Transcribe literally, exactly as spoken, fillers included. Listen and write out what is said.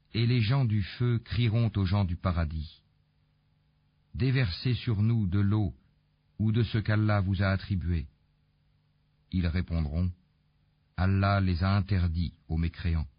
Et les gens du feu crieront aux gens du paradis: Déversez sur nous de l'eau ou de ce qu'Allah vous a attribué. Ils répondront: Allah les a interdits aux mécréants.